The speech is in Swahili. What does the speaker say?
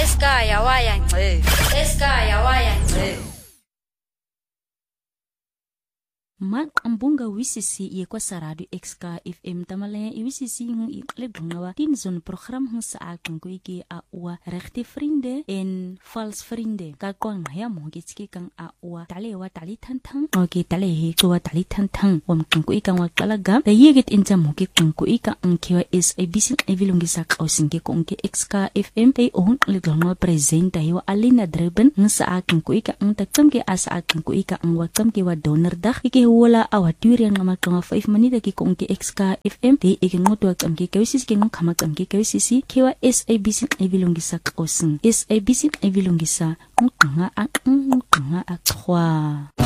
Esikaya waya ngce. Maqambunga wisisi ye kwa saradu XK FM tamale wisisi ngu le gungawa tin zon program hu sa aqungu iki a uwa regte vriende en vals vriende ka kwang ya mo getski kang a uwa talewa tali thantang oke tale he tuwa tali thantang wam kungu ikang wa kalaga da yeget inja mo ke kungu ika angkewa SABC evilungi sa kausinge ko unke XK FM te on le gungawa presenta yo Alina Dreben ngu sa aqungu ika ang taksamke asa aqungu ika ang wa tsamke wa donor dag iki wala awaturian nga matanga 5 manita ki kung ki XK FM te ikingoto ak amki kawisi ki ngong kamak amki kawisi kewa SABC evilungi sa kausin SABC evilungi sa nga a 3